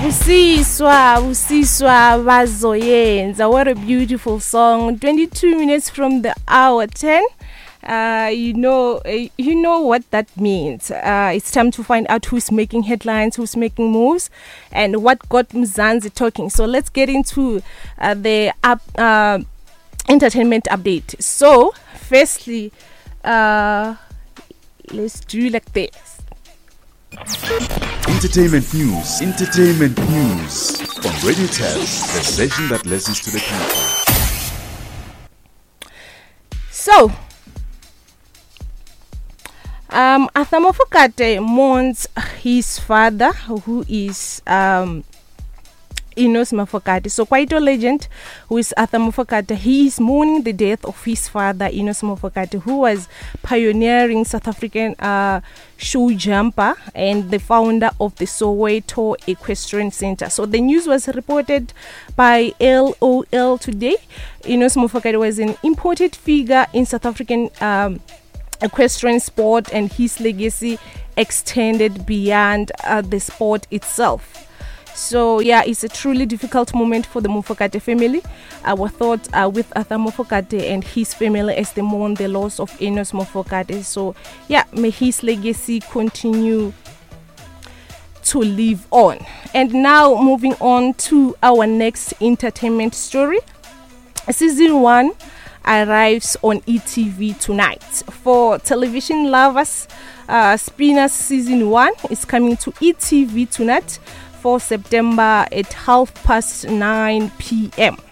Usiswa bazoyenza. What a beautiful song. 22 minutes from the hour 10. You know what that means. It's time to find out who's making headlines, who's making moves, and what got Mzansi talking. So let's get into the entertainment update. So firstly, let's do like this. Entertainment news on Radio Test, the station that listens to the people. So, Arthur Mofokate mourns his father, who is Enos Mofokate. So, Kwaito legend, who is Arthur Mofokate, he is mourning the death of his father, Enos Mofokate, who was pioneering South African show jumper and the founder of the Soweto Equestrian Center. So, the news was reported by LOL today. Enos Mofokate was an important figure in South African equestrian sport, and his legacy extended beyond the sport itself. So yeah, it's a truly difficult moment for the Mofokate family. Our thoughts are with Arthur Mofokate and his family as they mourn the loss of Enos Mofokate. So yeah, may his legacy continue to live on. And now moving on to our next entertainment story. Season 1 arrives on ETV tonight. For television lovers, Spinners Season 1 is coming to ETV tonight for September at 9:30 p.m.